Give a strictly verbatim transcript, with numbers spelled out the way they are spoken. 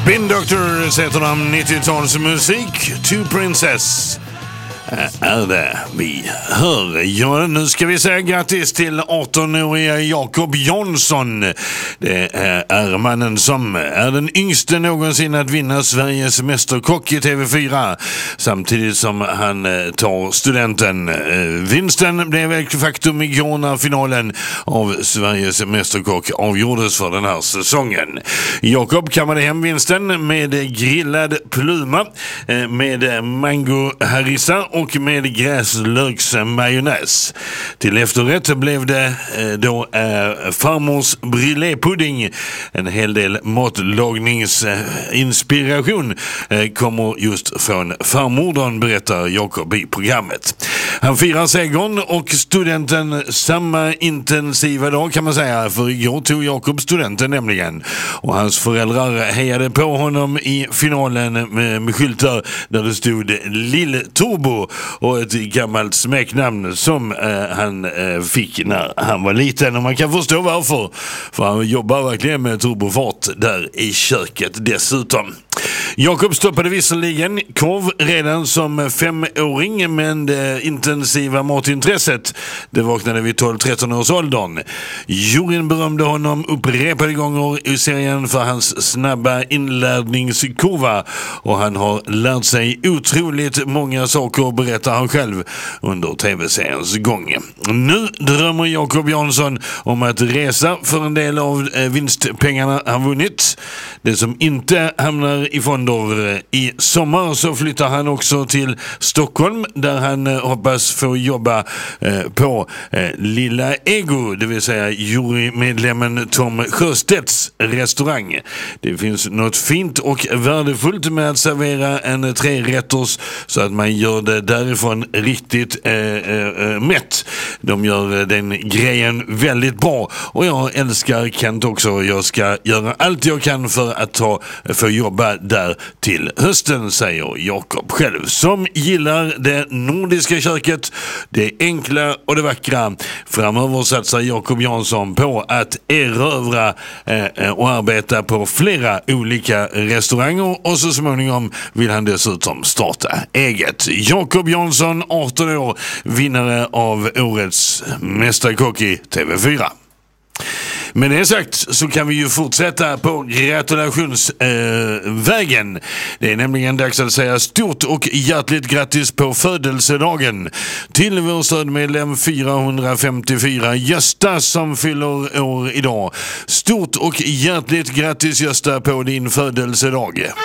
Spin Doctors heter de, nittio-talsmusik. Two Princess är det vi hör. Ja, nu ska vi säga grattis till arton-åriga Jacob Jonsson. Det är mannen som är den yngste någonsin att vinna Sveriges mästerkock i T V fyra, samtidigt som han tar studenten. Vinsten blev ett faktum igår när finalen av Sveriges mästerkock avgjordes för den här säsongen. Jacob kammade hem vinsten med grillad pluma, med mango harissa och med gräslöksmajonnäs. Till efterrätt blev det då äh, farmors brûlé-pudding. En hel del matlagningsinspiration äh, kommer just från farmodern, berättar Jacob i programmet. Han firar segern och studenten samma intensiva dag, kan man säga, för igår tog Jacob studenten nämligen. Och hans föräldrar hejade på honom i finalen med, med skyltar där det stod Lill Turbo och ett gammalt smeknamn som eh, han eh, fick när han var liten. Och man kan förstå varför, för han jobbar verkligen med turbofart där i köket dessutom. Jacob stoppade visserligen korv redan som femåring, men det intensiva matintresset det vaknade vid tolv-tretton års åldern. Juryn berömde honom upprepade gånger i serien för hans snabba inlärningskurva, och han har lärt sig otroligt många saker, berättar han själv under tv-seriens gång. Nu drömmer Jacob Jonsson om att resa för en del av vinstpengarna han vunnit. Det som inte hamnar i fonder i sommar, så flyttar han också till Stockholm, där han hoppas få jobba på Lilla Ego, det vill säga jurymedlemmen Tom Sjöstedts restaurang. Det finns något fint och värdefullt med att servera en trerätters så att man gör det därifrån riktigt äh, äh, mätt. De gör den grejen väldigt bra, och jag älskar Kent också. Jag ska göra allt jag kan för att ta, för jobba där till hösten, säger Jacob själv, som gillar det nordiska köket, det enkla och det vackra. Framöver satsar Jacob Jonsson på att erövra eh, och arbeta på flera olika restauranger, och så småningom vill han dessutom starta eget. Jacob Jonsson, arton år, vinnare av årets mästerkock i T V fyra. Med det sagt så kan vi ju fortsätta på gratulationsvägen. Eh, det är nämligen dags att säga stort och hjärtligt grattis på födelsedagen till vår stödmedlem fyrahundrafemtiofyra, Gösta, som fyller år idag. Stort och hjärtligt grattis, Gösta, på din födelsedag.